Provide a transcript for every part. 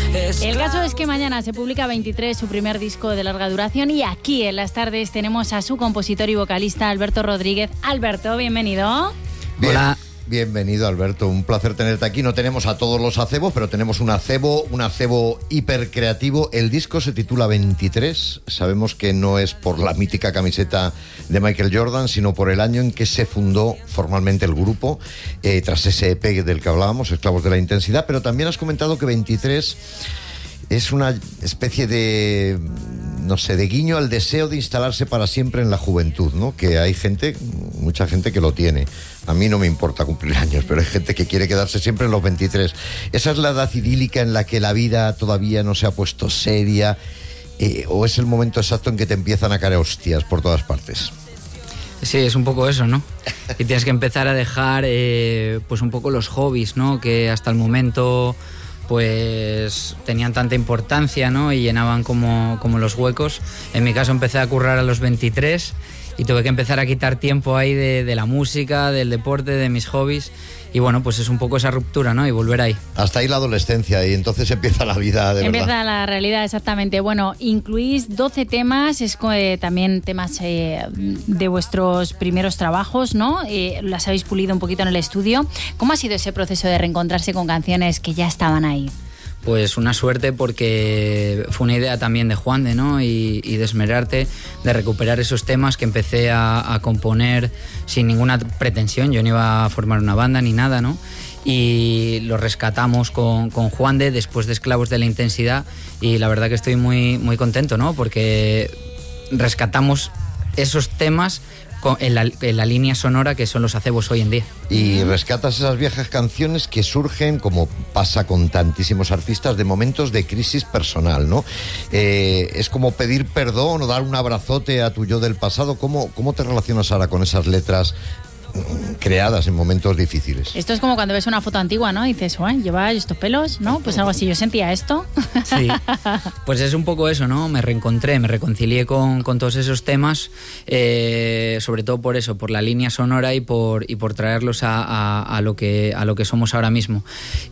El caso es que mañana se publica 23, su primer disco de larga duración, y aquí en las tardes tenemos a su compositor y vocalista Alberto Rodríguez. Alberto, bienvenido. Bien. Hola. Bienvenido, Alberto, un placer tenerte aquí. No tenemos a todos los acebos, pero tenemos un acebo hiper creativo. El disco se titula 23. Sabemos que no es por la mítica camiseta de Michael Jordan, sino por el año en que se fundó formalmente el grupo, tras ese EP del que hablábamos, Esclavos de la Intensidad. Pero también has comentado que 23 es una especie de, no sé, de guiño al deseo de instalarse para siempre en la juventud, ¿no? Que hay gente, mucha gente que lo tiene. A mí no me importa cumplir años, pero hay gente que quiere quedarse siempre en los 23. Esa es la edad idílica en la que la vida todavía no se ha puesto seria, o es el momento exacto en que te empiezan a caer hostias por todas partes. Sí, es un poco eso, ¿no? Y tienes que empezar a dejar pues un poco los hobbies, ¿no? Que hasta el momento pues tenían tanta importancia, ¿no? Y llenaban como los huecos. En mi caso empecé a currar a los 23 y tuve que empezar a quitar tiempo ahí de la música, del deporte, de mis hobbies. Y bueno, pues es un poco esa ruptura, ¿no? Y volver ahí. Hasta ahí la adolescencia y entonces empieza la vida de Empieza verdad. la realidad, exactamente. Bueno, incluís 12 temas, es también temas de vuestros primeros trabajos, ¿no? Las habéis pulido un poquito en el estudio. ¿Cómo ha sido ese proceso de reencontrarse con canciones que ya estaban ahí? Pues una suerte, porque fue una idea también de Juande, ¿no? Y de Esmerarte, de recuperar esos temas que empecé a componer sin ninguna pretensión. Yo no iba a formar una banda ni nada, ¿no? Y lo rescatamos con Juande después de Esclavos de la Intensidad, y la verdad que estoy muy, muy contento, ¿no? Porque rescatamos esos temas en la línea sonora que son los acebos hoy en día. Y rescatas esas viejas canciones que surgen, como pasa con tantísimos artistas, de momentos de crisis personal, ¿no? Es como pedir perdón o dar un abrazote a tu yo del pasado. ¿Cómo te relacionas ahora con esas letras creadas en momentos difíciles? Esto es como cuando ves una foto antigua, ¿no? Y dices, ¿lleva estos pelos? ¿No? Pues algo así, yo sentía esto. Sí, pues es un poco eso, ¿no? Me reconcilié con todos esos temas, sobre todo por eso, por la línea sonora y por traerlos a lo que somos ahora mismo.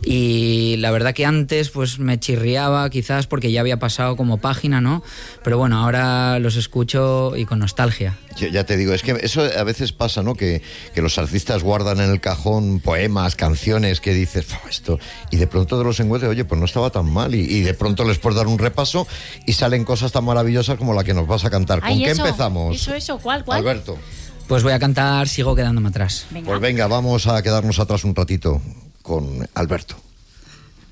Y la verdad que antes pues me chirriaba quizás porque ya había pasado como página, ¿no? Pero bueno, ahora los escucho y con nostalgia. Ya te digo, es que eso a veces pasa, ¿no? Que los artistas guardan en el cajón poemas, canciones que dices, esto, y de pronto te los encuentras, oye, pues no estaba tan mal, y de pronto les puedes dar un repaso y salen cosas tan maravillosas como la que nos vas a cantar. ¿Con qué empezamos? Eso, ¿cuál? Alberto. Pues voy a cantar Sigo quedándome atrás. Pues venga, vamos a quedarnos atrás un ratito con Alberto.